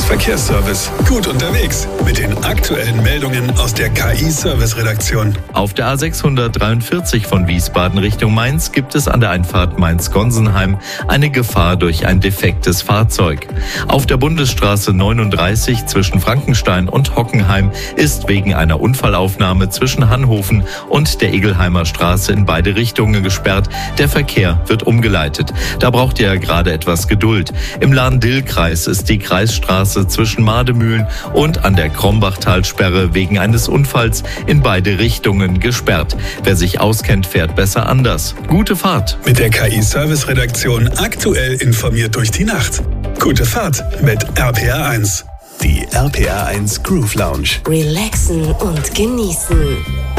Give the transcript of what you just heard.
Verkehrsservice. Gut unterwegs mit den aktuellen Meldungen aus der KI-Service-Redaktion. Auf der A643 von Wiesbaden Richtung Mainz gibt es an der Einfahrt Mainz-Gonsenheim eine Gefahr durch ein defektes Fahrzeug. Auf der Bundesstraße 39 zwischen Frankenstein und Hockenheim ist wegen einer Unfallaufnahme zwischen Hanhofen und der Egelheimer Straße in beide Richtungen gesperrt. Der Verkehr wird umgeleitet. Da braucht ihr gerade etwas Geduld. Im Lahn-Dill-Kreis ist die Kreisstraße zwischen Mademühlen und an der Krombachtalsperre wegen eines Unfalls in beide Richtungen gesperrt. Wer sich auskennt, fährt besser anders. Gute Fahrt. Mit der KI-Service-Redaktion aktuell informiert durch die Nacht. Gute Fahrt mit RPR1. Die RPR1 Groove Lounge. Relaxen und genießen.